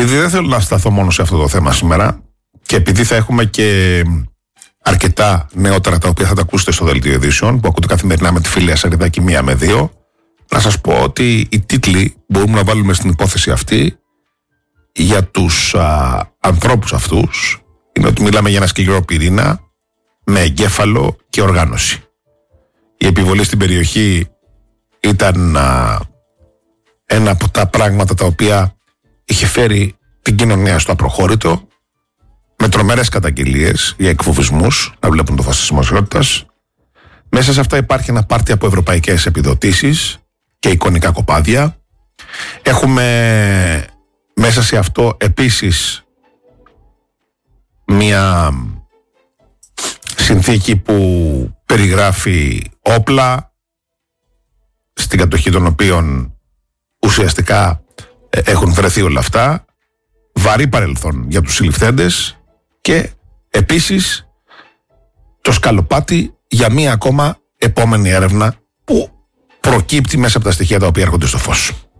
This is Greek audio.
Επειδή δεν θέλω να σταθώ μόνο σε αυτό το θέμα σήμερα και επειδή θα έχουμε και αρκετά νεότερα τα οποία θα τα ακούσετε στο Δελτίο Ειδήσεων που ακούτε καθημερινά με τη φίλη Ασαριδάκη 1 με 2, να σας πω ότι οι τίτλοι μπορούμε να βάλουμε στην υπόθεση αυτή για τους ανθρώπους αυτούς είναι ότι μιλάμε για ένα σκληρό πυρήνα με εγκέφαλο και οργάνωση. Η επιβολή στην περιοχή ήταν ένα από τα πράγματα τα οποία είχε φέρει την κοινωνία στο απροχώρητο, με τρομερές καταγγελίες για εκφοβισμούς να βλέπουν το φασισμό ισότητας. Μέσα σε αυτά υπάρχει ένα πάρτι από ευρωπαϊκές επιδοτήσεις και εικονικά κοπάδια. Έχουμε μέσα σε αυτό επίσης μια συνθήκη που περιγράφει όπλα στην κατοχή των οποίων ουσιαστικά έχουν βρεθεί όλα αυτά, βαρύ παρελθόν για τους συλληφθέντες και επίσης το σκαλοπάτι για μία ακόμα επόμενη έρευνα που προκύπτει μέσα από τα στοιχεία τα οποία έρχονται στο φως.